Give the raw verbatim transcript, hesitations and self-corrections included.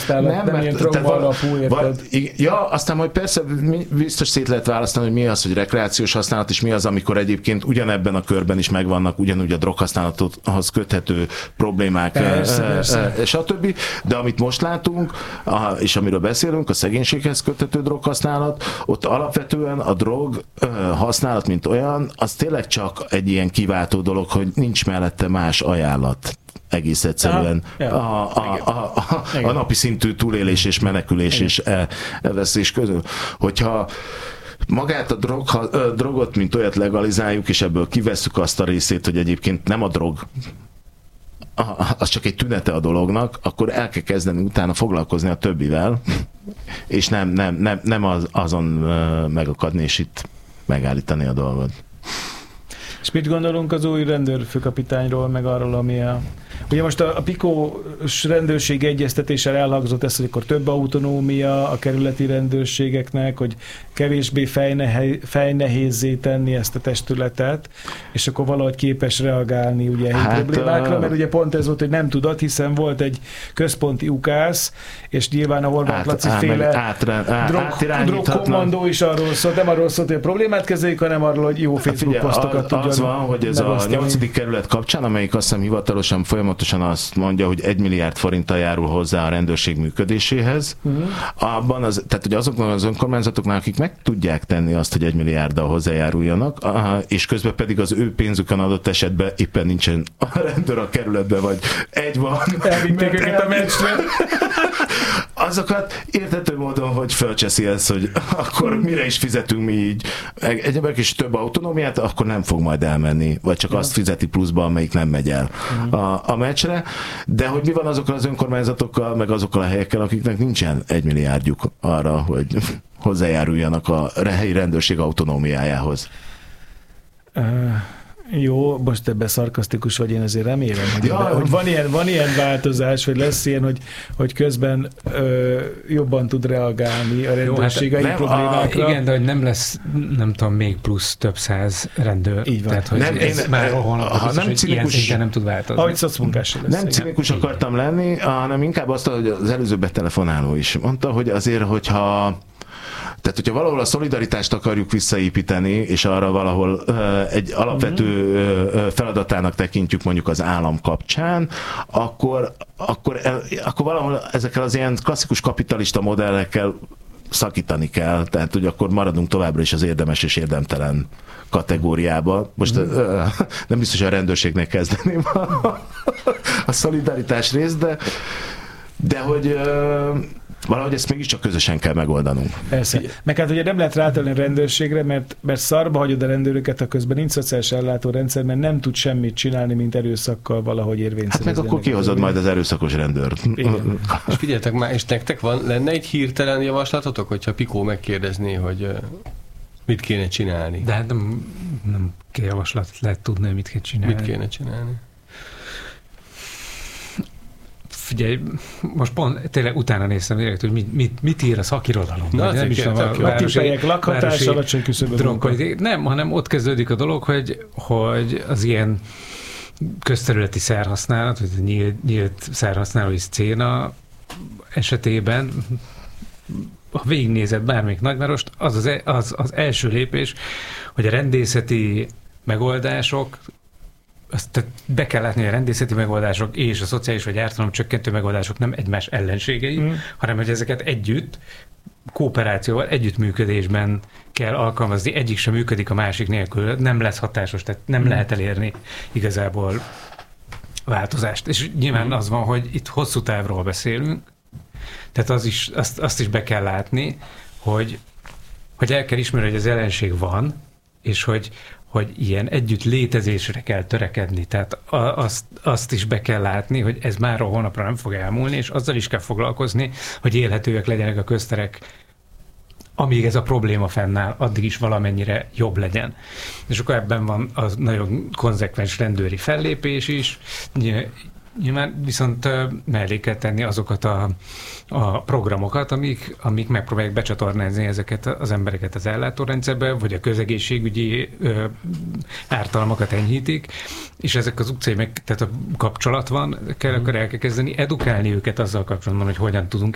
droghasználat, nem, nem ilyen drogba alapú, érted? Ja, aztán majd persze biztos szét lehet választani, hogy mi az, hogy rekreációs használat, és mi az, amikor egyébként ugyanebben a körben is megvannak ugyanúgy a droghasználathoz köthető problémák, persze, persze. stb. De amit most látunk, és amiről beszélünk, a szegénységhez köthető droghasználat, ott alapvetően a drog használat, mint olyan, az tényleg csak egy ilyen kiváltó dolog, hogy nincs mellette más ajánlat. Egész egyszerűen a, a, a, a, a napi szintű túlélés és menekülés igen. és elveszés közül. Hogyha magát a drog, a drogot, mint olyat legalizáljuk, és ebből kivesszük azt a részét, hogy egyébként nem a drog, az csak egy tünete a dolognak, akkor el kell kezdeni utána foglalkozni a többivel, és nem, nem, nem, nem az, azon megakadni, és itt megállítani a dolgot. És mit gondolunk az új rendőrfőkapitányról, meg arról, ami a... Ugye most a, a pikós rendőrség egyeztetéssel elhangzott ez, hogy akkor több autonómia a kerületi rendőrségeknek, hogy kevésbé fejnehe, fejnehézzé tenni ezt a testületet, és akkor valahogy képes reagálni ugye hát, problémákra, a... mert ugye pont ez volt, hogy nem tudott, hiszen volt egy központi ukász, és nyilván a Horváth Laci féle drogkommandó is arról szólt, nem arról szólt, hogy a problémát kezeljük, hanem arról, hogy jó Facebook hát, posztokat tudjon. Az van, hogy ez a nyolcadik kerület kapcsán, amelyik azt hiszem hivatalosan folyamatosan azt mondja, hogy egy milliárd forinttal járul hozzá a rendőrség működéséhez. Uh-huh. Abban az, tehát hogy azoknak az önkormányzatoknak, akik meg tudják tenni azt, hogy egy milliárddal hozzájáruljanak, és közben pedig az ő pénzükön adott esetben éppen nincsen a rendőr a kerületben, vagy egy van. Elvitték őket a meccsre. Azokat érthető módon, hogy fölcseszi ez, hogy akkor mire is fizetünk mi így egyébként is több autonómiát, akkor nem fog majd elmenni, vagy csak ja. azt fizeti pluszba, amelyik nem megy el uh-huh. a, a meccsre. De hogy mi van azokkal az önkormányzatokkal, meg azokkal a helyekkel, akiknek nincsen egy milliárdjuk arra, hogy hozzájáruljanak a helyi rendőrség autonómiájához? Uh... Jó, most ebben szarkasztikus vagy, én azért remélem, hogy, ja, ebbe, hogy van, ilyen, van ilyen változás, vagy lesz ilyen, hogy, hogy közben ö, jobban tud reagálni a rendőrségai hát problémákra. A, igen, de hogy nem lesz, nem tudom, még plusz több száz rendőr. Így van. Tehát, hogy nem, ez én, már holnap biztos, nem hogy cinikus, ilyen szinten nem tud változni. Ahogy szocmunkás lesz. Nem cinikus akartam lenni, hanem inkább azt, hogy az előző betelefonáló is mondta, hogy azért, hogyha Tehát, hogyha valahol a szolidaritást akarjuk visszaépíteni, és arra valahol uh, egy alapvető uh, feladatának tekintjük mondjuk az állam kapcsán, akkor, akkor, el, akkor valahol ezekkel az ilyen klasszikus kapitalista modellekkel szakítani kell, tehát hogy akkor maradunk továbbra is az érdemes és érdemtelen kategóriába. Most mm. uh, nem biztos, hogy a rendőrségnek kezdeném a, a szolidaritás részt, de, de hogy uh, valahogy ezt mégiscsak közösen kell megoldanunk. Persze. Meg hát ugye nem lehet rátenni a rendőrségre, mert, mert szarba hagyod a rendőröket, a közben nincs szociális ellátórendszer, mert nem tud semmit csinálni, mint erőszakkal valahogy érvényszerezni. Hát meg akkor kihozod majd az erőszakos rendőrt. Igen. És figyeljetek már, és nektek van, lenne egy hirtelen javaslatotok, hogyha Pikó megkérdezné, hogy mit kéne csinálni? De hát nem, nem kell javaslat, lehet tudni, hogy mit kell csinálni. Mit kéne csinálni? Figyelj, most pont tényleg utána néztem direkt, hogy mit, mit, mit ír a szakirodalom. Na, nem is tudom, a városi, lakhatás, alacsony küszöbön. Nem, hanem ott kezdődik a dolog, hogy, hogy az ilyen közterületi szerhasználat, vagy nyílt, nyílt szerhasználói szcéna esetében, ha végignézed bármelyik nagyvárost, az az, az az első lépés, hogy a rendészeti megoldások, azt tehát be kell látni, hogy a rendészeti megoldások és a szociális vagy ártalom csökkentő megoldások nem egymás ellenségei, mm. hanem hogy ezeket együtt, kooperációval, együttműködésben kell alkalmazni. Egyik sem működik a másik nélkül, nem lesz hatásos, tehát nem mm. lehet elérni igazából változást. És nyilván mm. az van, hogy itt hosszú távról beszélünk, tehát az is, azt, azt is be kell látni, hogy, hogy el kell ismerni, hogy az ellenség van, és hogy hogy ilyen együtt létezésre kell törekedni. Tehát azt, azt is be kell látni, hogy ez már a holnapra nem fog elmúlni, és azzal is kell foglalkozni, hogy élhetőek legyenek a közterek, amíg ez a probléma fennáll, addig is valamennyire jobb legyen. És akkor ebben van az nagyon konzekvens rendőri fellépés is, nyilván viszont mellé kell tenni azokat a, a programokat, amik, amik megpróbálják becsatornázni ezeket az embereket az ellátórendszerbe, vagy a közegészségügyi ö, ártalmakat enyhítik, és ezek az utcai, meg, tehát a kapcsolat van, kell, akkor el kell kezdeni edukálni őket azzal kapcsolatban, hogy hogyan tudunk